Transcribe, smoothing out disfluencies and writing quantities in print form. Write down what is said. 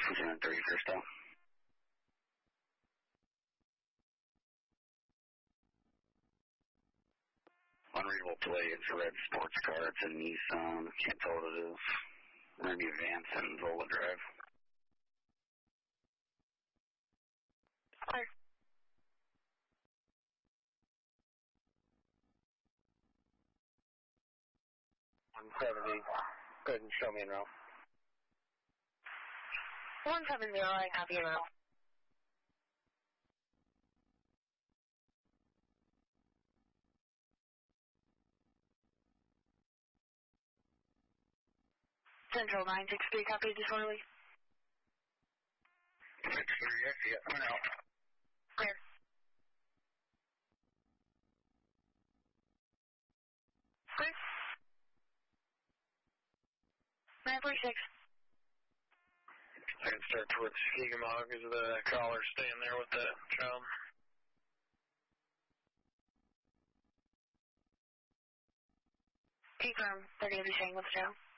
Lieutenant 31st down. Unreadable plate, it's a red sports car, it's a Nissan, can't tell what it is. Ruby Vance and Zola Drive. Clear. 170, go ahead and show me en route. 170, I copy en route. Central 963, copy disorderly. 630, yeah, I'm out. Clear. Clear. 946. I can start towards Higamawa because the caller's staying there with the child. Confirm, 30 of the staying with the child.